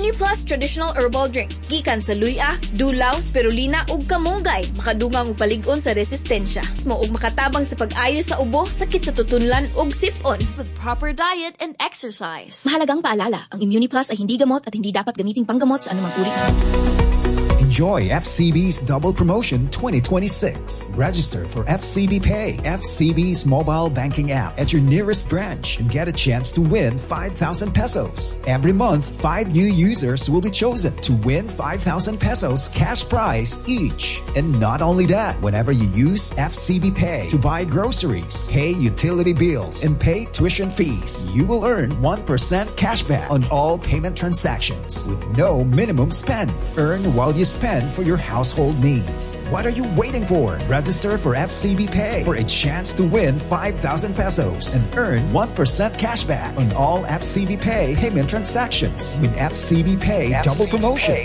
Immune Plus Traditional Herbal Drink. Gikan sa luya, dulaw, spirulina ug kamunggay. Makadungang og palig-on sa resistensya. Mo og makatabang sa pag-ayo sa ubo, sakit sa tutunlan ug sipon. With proper diet and exercise. Mahalagang paalala, ang Immune Plus ay hindi gamot at hindi dapat gamiting panggamot sa anumang uri. Enjoy FCB's Double Promotion 2026. Register for FCB Pay, FCB's mobile banking app at your nearest branch and get a chance to win 5,000 pesos. Every month, 5 new users will be chosen to win 5,000 pesos cash prize each. And not only that, whenever you use FCB Pay to buy groceries, pay utility bills, and pay tuition fees, you will earn 1% cashback on all payment transactions with no minimum spend. Earn while you spend for your household needs. What are you waiting for? Register for FCB Pay for a chance to win 5,000 pesos and earn 1% cashback on all FCB Pay payment transactions with FCB Pay Double Promotion.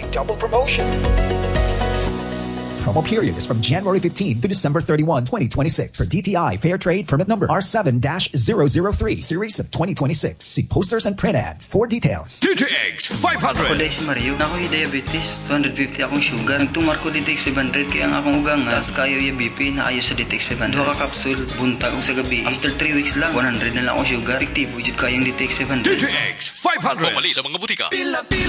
Promo period is from January 15 to December 31, 2026. For DTI Fair Trade Permit Number R7-003, Series of 2026. See posters and print ads for details. DTX 500. Ako dahil si Mario, na ako'y diabetes, 250 akong sugar. Nagtumar ko DTX 500 kaya ang akong ugang as kayo yung BP na ayos sa DTX 500. Duha ka kapsul, buntag o sa gabi. After 3 weeks lang, 100 na lang akong sugar. Efektibo jud kayong DTX 500. DTX 500. Pumali sa mga butika.